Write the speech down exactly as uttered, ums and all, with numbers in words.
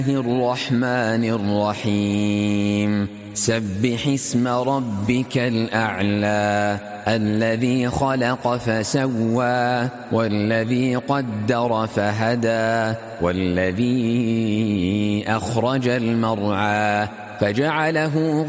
الرحمن الرحيم سبح اسم ربك الأعلى الذي خلق فسوى والذي قدر فهدى والذي أخرج المرعى فجعله